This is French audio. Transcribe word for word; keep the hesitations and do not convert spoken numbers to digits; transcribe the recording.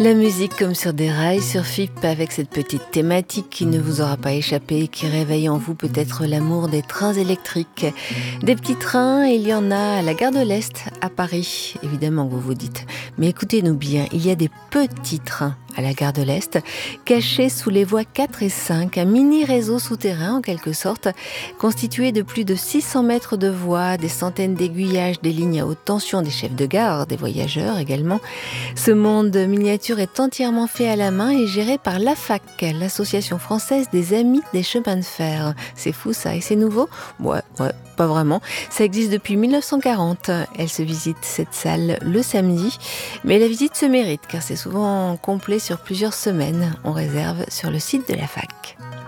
La musique comme sur des rails sur F I P avec cette petite thématique qui ne vous aura pas échappé, qui réveille en vous peut-être l'amour des trains électriques. Des petits trains, il y en a à la gare de l'Est, à Paris, évidemment vous vous dites. Mais écoutez-nous bien, il y a des petits trains à la gare de l'Est, cachés sous les voies quatre et cinq, un mini réseau souterrain en quelque sorte, constitué de plus de six cents mètres de voies, des centaines d'aiguillages, des lignes à haute tension, des chefs de gare, des voyageurs également. Ce monde miniature est entièrement fait à la main et géré par l'A F A C, l'Association française des Amis des chemins de fer. C'est fou ça, et c'est nouveau ? Ouais, ouais, pas vraiment. Ça existe depuis mille neuf cent quarante. Elle se visite cette salle le samedi, mais la visite se mérite car c'est souvent complet sur plusieurs semaines. On réserve sur le site de l'A F A C.